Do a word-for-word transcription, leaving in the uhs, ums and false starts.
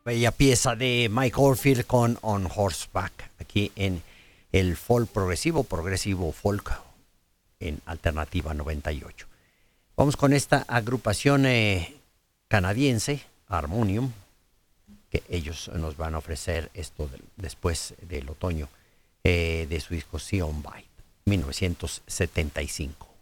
bella pieza de Mike Oldfield con On Horseback, aquí en el folk progresivo, progresivo folk, en Alternativa noventa y ocho. Vamos con esta agrupación eh, canadiense, Harmonium, que ellos nos van a ofrecer esto de, después del otoño, eh, de su disco Sion Bite, mil novecientos setenta y cinco.